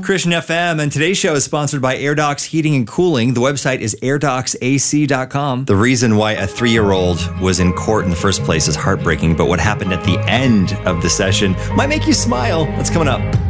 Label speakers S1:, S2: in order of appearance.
S1: Christian FM, and today's show is sponsored by AirDocs Heating and Cooling. The website is airdocsac.com. The reason why a 3-year-old was in court in the first place is heartbreaking, but what happened at the end of the session might make you smile. That's coming up.